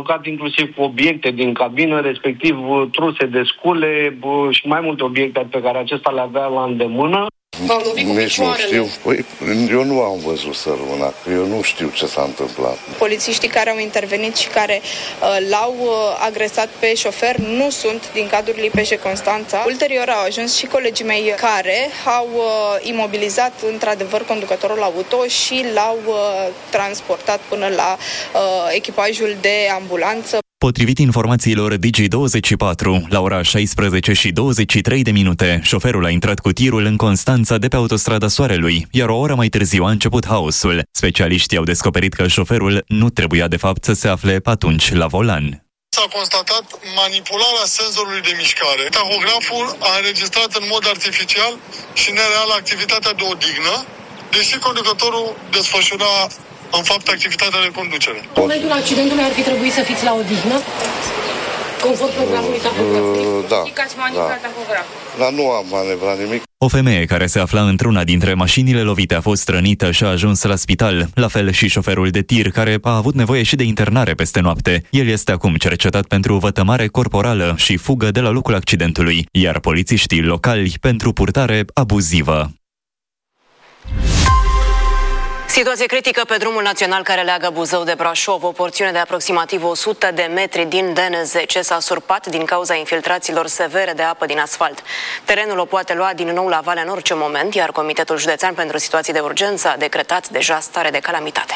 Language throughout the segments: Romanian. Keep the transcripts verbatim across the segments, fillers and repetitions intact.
aruncat inclusiv obiecte din cabină, respectiv truse de scule și mai multe obiecte pe care acesta le avea la îndemână. Nici nu știu. Păi, eu nu am văzut sărbuna, eu nu știu ce s-a întâmplat. Polițiștii care au intervenit și care uh, l-au uh, agresat pe șofer nu sunt din cadrul I P J Constanța. Ulterior au ajuns și colegii mei care au uh, imobilizat într-adevăr conducătorul auto și l-au uh, transportat până la uh, echipajul de ambulanță. Potrivit informațiilor Digi douăzeci și patru, la ora șaisprezece și douăzeci și trei de minute, șoferul a intrat cu tirul în Constanța de pe autostrada Soarelui, iar o oră mai târziu a început haosul. Specialiștii au descoperit că șoferul nu trebuia de fapt să se afle atunci la volan. S-a constatat manipularea senzorului de mișcare. Tahograful a înregistrat în mod artificial și nereal activitatea de odihnă, deși conducătorul desfășura în fapt activitatea de conducere. În momentul accidentului ar fi trebuit să fiți la odihnă? Conform programului tahografului? Uh, da, și că ați manevrat da. tahograful. Dar nu am manevrat nimic. O femeie care se afla într-una dintre mașinile lovite a fost rănită și a ajuns la spital, la fel și șoferul de tir, care a avut nevoie și de internare peste noapte. El este acum cercetat pentru vătămare corporală și fugă de la locul accidentului, iar polițiștii locali pentru purtare abuzivă. Situație critică pe drumul național care leagă Buzău de Brașov. O porțiune de aproximativ o sută de metri din D N zece s-a surpat din cauza infiltrațiilor severe de apă din asfalt. Terenul o poate lua din nou la vale în orice moment, iar Comitetul Județean pentru Situații de Urgență a decretat deja stare de calamitate.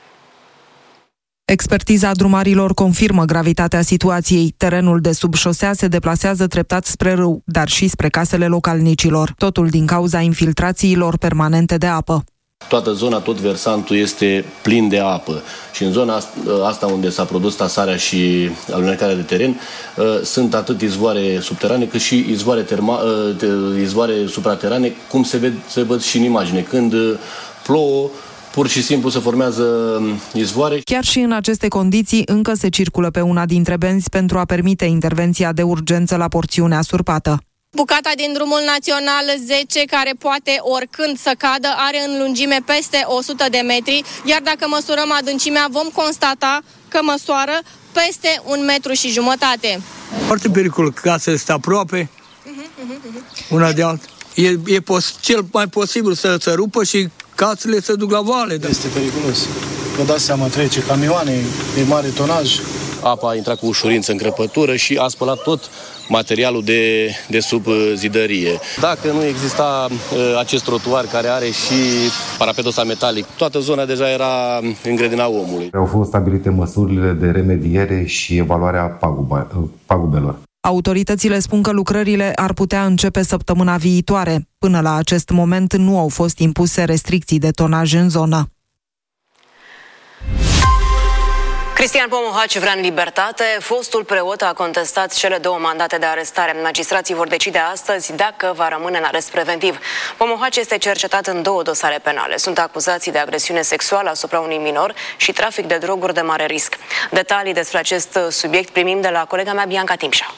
Expertiza drumarilor confirmă gravitatea situației. Terenul de sub șosea se deplasează treptat spre râu, dar și spre casele localnicilor. Totul din cauza infiltrațiilor permanente de apă. Toată zona, tot versantul este plin de apă și în zona asta unde s-a produs tasarea și alunecarea de teren sunt atât izvoare subterane cât și izvoare, terma, izvoare supraterane, cum se, ved, se văd și în imagine. Când plouă, pur și simplu se formează izvoare. Chiar și în aceste condiții încă se circulă pe una dintre benzi pentru a permite intervenția de urgență la porțiunea surpată. Bucata din drumul național zece, care poate oricând să cadă, are în lungime peste o sută de metri, iar dacă măsurăm adâncimea, vom constata că măsoară peste un metru și jumătate. Foarte pericol, casele sunt aproape, una de alta. E, e pos, cel mai posibil să se rupă și casele se duc la vale. Da. Este periculos. Vă dați seama, trece camioane de mare tonaj. Apa a intrat cu ușurință în crăpătură și a spălat tot materialul de, de sub zidărie. Dacă nu exista uh, acest trotuar care are și parapetul ăsta metalic, toată zona deja era în grădina omului. Au fost stabilite măsurile de remediere și evaluarea paguba, pagubelor. Autoritățile spun că lucrările ar putea începe săptămâna viitoare. Până la acest moment nu au fost impuse restricții de tonaj în zonă. Cristian Pomohaci vrea în libertate. Fostul preot a contestat cele două mandate de arestare. Magistrații vor decide astăzi dacă va rămâne în arest preventiv. Pomohaci este cercetat în două dosare penale. Sunt acuzații de agresiune sexuală asupra unui minor și trafic de droguri de mare risc. Detalii despre acest subiect primim de la colega mea Bianca Timșa.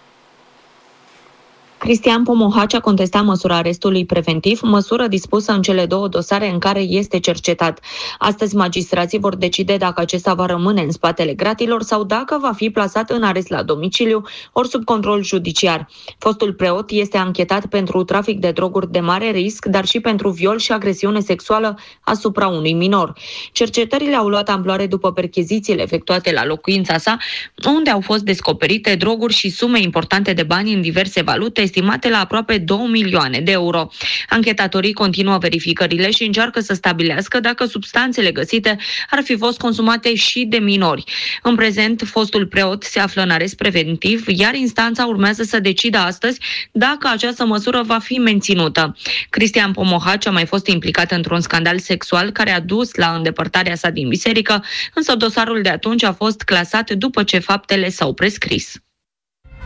Cristian Pomohaci a contestat măsura arestului preventiv, măsură dispusă în cele două dosare în care este cercetat. Astăzi magistrații vor decide dacă acesta va rămâne în spatele gratilor sau dacă va fi plasat în arest la domiciliu ori sub control judiciar. Fostul preot este anchetat pentru trafic de droguri de mare risc, dar și pentru viol și agresiune sexuală asupra unui minor. Cercetările au luat amploare după perchezițiile efectuate la locuința sa, unde au fost descoperite droguri și sume importante de bani în diverse valute, estimate la aproape două milioane de euro. Anchetatorii continuă verificările și încearcă să stabilească dacă substanțele găsite ar fi fost consumate și de minori. În prezent, fostul preot se află în arest preventiv, iar instanța urmează să decidă astăzi dacă această măsură va fi menținută. Cristian Pomohaci a mai fost implicat într-un scandal sexual care a dus la îndepărtarea sa din biserică, însă dosarul de atunci a fost clasat după ce faptele s-au prescris.